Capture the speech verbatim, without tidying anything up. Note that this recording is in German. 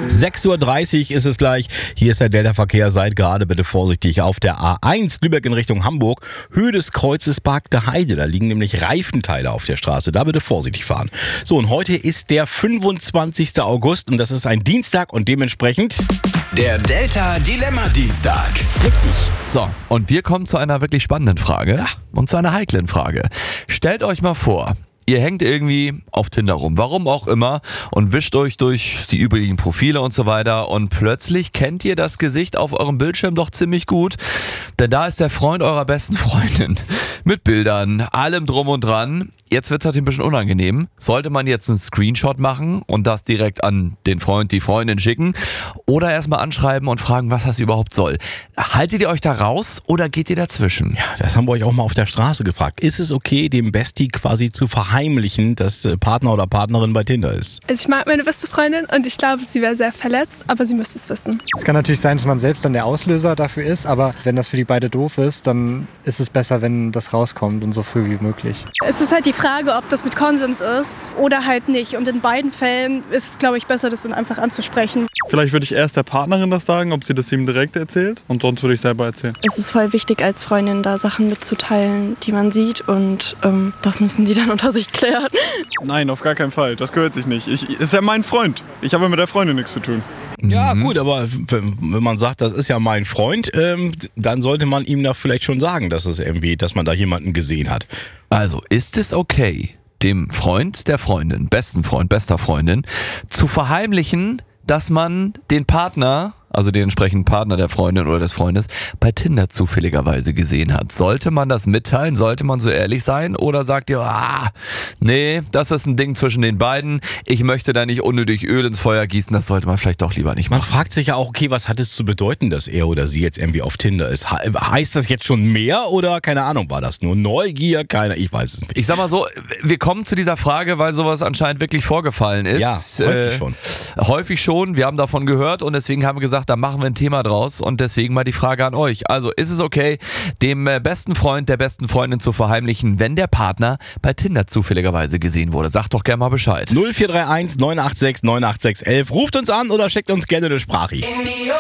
sechs Uhr dreißig ist es gleich. Hier ist der Delta-Verkehr. Seid gerade bitte vorsichtig auf der A eins Lübeck in Richtung Hamburg. Höhe des Kreuzes Barkte Heide. Da liegen nämlich Reifenteile auf der Straße. Da bitte vorsichtig fahren. So, und heute ist der fünfundzwanzigster August und das ist ein Dienstag und dementsprechend... Der Delta-Dilemma-Dienstag. Richtig. So, und wir kommen zu einer wirklich spannenden Frage Ja. und zu einer heiklen Frage. Stellt euch mal vor, ihr hängt irgendwie auf Tinder rum, warum auch immer, und wischt euch durch die übrigen Profile und so weiter und plötzlich kennt ihr das Gesicht auf eurem Bildschirm doch ziemlich gut, denn da ist der Freund eurer besten Freundin mit Bildern, allem drum und dran. Jetzt wird es natürlich ein bisschen unangenehm. Sollte man jetzt einen Screenshot machen und das direkt an den Freund, die Freundin schicken oder erstmal anschreiben und fragen, was das überhaupt soll? Haltet ihr euch da raus oder geht ihr dazwischen? Ja, das haben wir euch auch mal auf der Straße gefragt. Ist es okay, dem Bestie quasi zu verheimlichen, dass äh, Partner oder Partnerin bei Tinder ist? Also ich mag meine beste Freundin und ich glaube, sie wäre sehr verletzt, aber sie müsste es wissen. Es kann natürlich sein, dass man selbst dann der Auslöser dafür ist, aber wenn das für die beide doof ist, dann ist es besser, wenn das rauskommt und so früh wie möglich. Es ist halt die Frage, ob das mit Konsens ist oder halt nicht. Und in beiden Fällen ist es, glaube ich, besser, das dann einfach anzusprechen. Vielleicht würde ich erst der Partnerin das sagen, ob sie das ihm direkt erzählt, und sonst würde ich selber erzählen. Es ist voll wichtig, als Freundin da Sachen mitzuteilen, die man sieht, und ähm, das müssen die dann unter sich klären. Nein, auf gar keinen Fall. Das gehört sich nicht. Ich, ist ja mein Freund. Ich habe mit der Freundin nichts zu tun. Ja, gut, aber wenn wenn man sagt, das ist ja mein Freund, ähm, dann sollte man ihm da vielleicht schon sagen, dass es irgendwie, dass man da jemanden gesehen hat. Also, ist es okay, dem Freund der Freundin, besten Freund, bester Freundin, zu verheimlichen, dass man den Partner, also den entsprechenden Partner der Freundin oder des Freundes, bei Tinder zufälligerweise gesehen hat? Sollte man das mitteilen? Sollte man so ehrlich sein? Oder sagt ihr, ah, nee, das ist ein Ding zwischen den beiden. Ich möchte da nicht unnötig Öl ins Feuer gießen. Das sollte man vielleicht doch lieber nicht Man machen. fragt sich ja auch, okay, was hat es zu bedeuten, dass er oder sie jetzt irgendwie auf Tinder ist? He- heißt das jetzt schon mehr oder, keine Ahnung, war das nur Neugier? Keine, ich weiß es nicht. Ich sag mal so, wir kommen zu dieser Frage, weil sowas anscheinend wirklich vorgefallen ist. Ja, häufig schon. Häufig schon. Wir haben davon gehört und deswegen haben wir gesagt, da machen wir ein Thema draus, und deswegen mal die Frage an euch. Also, ist es okay, dem äh, besten Freund der besten Freundin zu verheimlichen, wenn der Partner bei Tinder zufälligerweise gesehen wurde? Sagt doch gerne mal Bescheid. null vier drei eins neun acht sechs neun acht sechs eins eins. Ruft uns an oder schickt uns gerne eine Sprache.